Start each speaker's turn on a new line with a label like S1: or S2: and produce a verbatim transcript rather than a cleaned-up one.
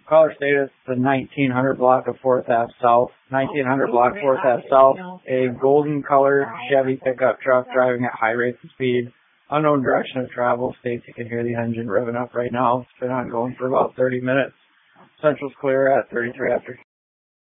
S1: Caller status the nineteen hundred block of fourth Ave South. nineteen hundred block fourth Ave South. A golden color Chevy pickup truck driving at high rates of speed. Unknown direction of travel. States you can hear the engine revving up right now. It's been ongoing for about thirty minutes. Central's clear at thirty-three after.